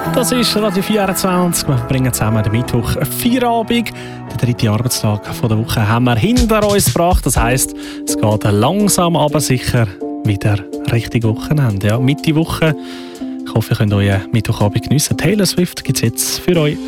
Das ist Radio 24. Wir verbringen zusammen den Mittwoch Feierabend. Den 3. Arbeitstag der Woche haben wir hinter uns gebracht. Das heisst, es geht langsam, aber sicher wieder Richtung Wochenende. Ja, Mitte Woche. Ich hoffe, ihr könnt euren Mittwochabend geniessen. Taylor Swift gibt es jetzt für euch.